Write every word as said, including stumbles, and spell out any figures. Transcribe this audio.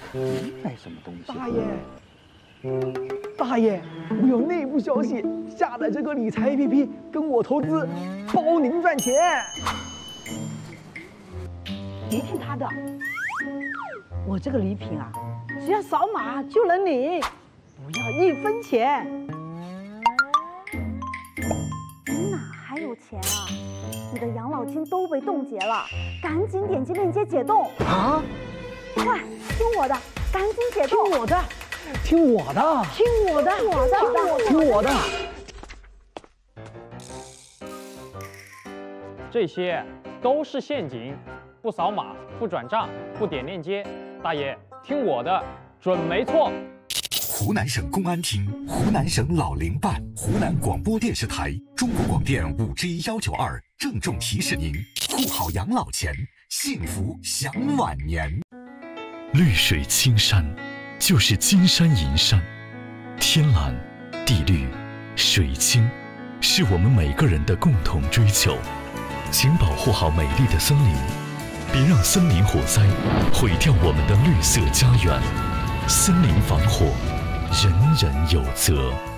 买什么东西？ 大爷，大爷，我有内部消息，下载这个理财 A P P 跟我投资，包您赚钱。 别听他的，我这个礼品啊，只要扫码就能领，不要一分钱。 你哪还有钱啊？你的养老金都被冻结了，赶紧点击链接解冻啊！ 快，听我的，赶紧解冻！ 听我的， 听我的， 听我的， 听我的， 听我的。 这些都是陷阱，不扫码、不转账、不点链接，大爷听我的，准没错。 湖南省公安厅、湖南省老龄办、湖南广播电视台、中国广电五 G 幺九二郑重提示您：护好养老钱，幸福享晚年。 绿水青山，就是金山银山，天蓝、地绿、水清，是我们每个人的共同追求。请保护好美丽的森林，别让森林火灾毁掉我们的绿色家园。森林防火，人人有责。